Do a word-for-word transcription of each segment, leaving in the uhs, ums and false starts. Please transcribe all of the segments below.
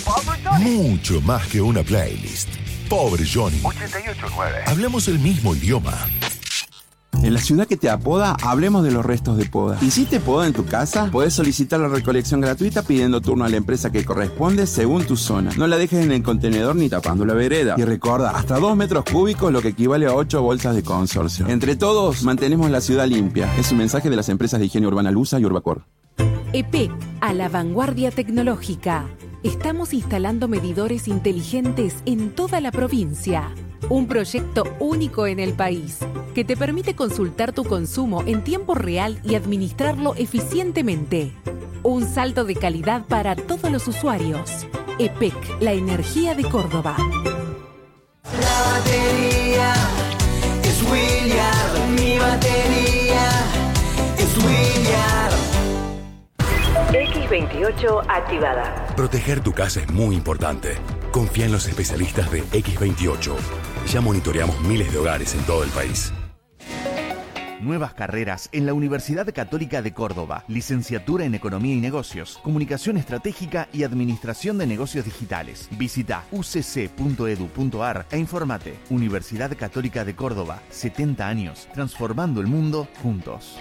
Mucho más que una playlist. Pobre Johnny. ochenta y ocho nueve. Hablamos el mismo idioma. En la ciudad que te apoda, hablemos de los restos de poda. ¿Hiciste poda en tu casa? Podés solicitar la recolección gratuita pidiendo turno a la empresa que corresponde según tu zona. No la dejes en el contenedor ni tapando la vereda. Y recuerda, hasta dos metros cúbicos, lo que equivale a ocho bolsas de consorcio. Entre todos, mantenemos la ciudad limpia. Es un mensaje de las empresas de higiene urbana Lusa y Urbacor. E P E C, a la vanguardia tecnológica. Estamos instalando medidores inteligentes en toda la provincia. Un proyecto único en el país que te permite consultar tu consumo en tiempo real y administrarlo eficientemente. Un salto de calidad para todos los usuarios. E P E C, la energía de Córdoba. La batería es Williard, mi batería es Williard. equis veintiocho activada. Proteger tu casa es muy importante. Confía en los especialistas de equis veintiocho. Ya monitoreamos miles de hogares en todo el país. Nuevas carreras en la Universidad Católica de Córdoba. Licenciatura en Economía y Negocios, Comunicación Estratégica y Administración de Negocios Digitales. Visita u c c punto e d u punto a r e infórmate. Universidad Católica de Córdoba. setenta años. Transformando el mundo juntos.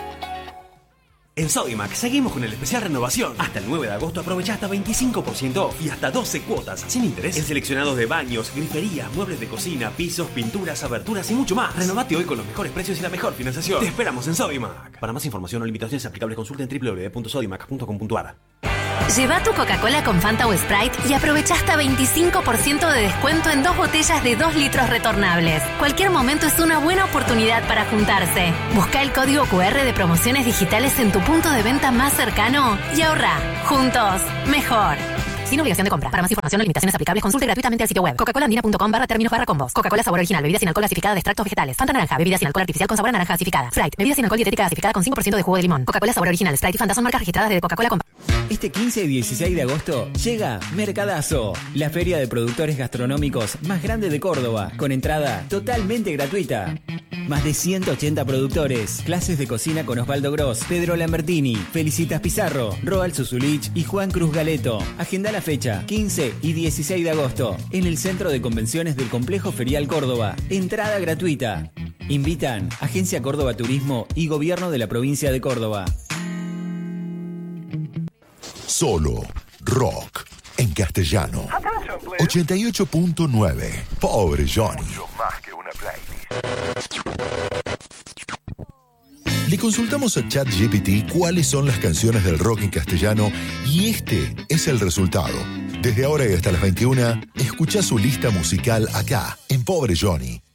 En Sodimac seguimos con el especial renovación. Hasta el nueve de agosto aprovecha hasta veinticinco por ciento off y hasta doce cuotas sin interés en seleccionados de baños, grifería, muebles de cocina, pisos, pinturas, aberturas y mucho más. Renovate hoy con los mejores precios y la mejor financiación. Te esperamos en Sodimac. Para más información o limitaciones aplicables consulta en w w w punto sodimac punto com punto a r. Lleva tu Coca-Cola con Fanta o Sprite y aprovecha hasta veinticinco por ciento de descuento en dos botellas de dos litros retornables. Cualquier momento es una buena oportunidad para juntarse. Busca el código cu erre de promociones digitales en tu punto de venta más cercano y ahorra. Juntos, mejor. Sin obligación de compra. Para más información o limitaciones aplicables, consulte gratuitamente el sitio web coca cola andina punto com barra términos barra combos. Coca-Cola sabor original, bebida sin alcohol gasificada de extractos vegetales. Fanta naranja, bebida sin alcohol artificial con sabor a naranja gasificada. Sprite, bebida sin alcohol dietética gasificada con cinco por ciento de jugo de limón. Coca-Cola sabor original, Sprite y Fanta son marcas registradas de Coca-Cola con... Este quince y dieciséis de agosto llega Mercadazo, la feria de productores gastronómicos más grande de Córdoba, con entrada totalmente gratuita. Más de ciento ochenta productores, clases de cocina con Osvaldo Gross, Pedro Lambertini, Felicitas Pizarro, Roal Suzulich y Juan Cruz Galeto. Agenda la fecha, quince y dieciséis de agosto, en el Centro de Convenciones del Complejo Ferial Córdoba. Entrada gratuita. Invitan Agencia Córdoba Turismo y Gobierno de la Provincia de Córdoba. Solo rock en castellano. ochenta y ocho punto nueve. Pobre Johnny. Mucho más que una playlist. Le consultamos a ChatGPT cuáles son las canciones del rock en castellano y este es el resultado. Desde ahora y hasta las veintiuna, escucha su lista musical acá, en Pobre Johnny.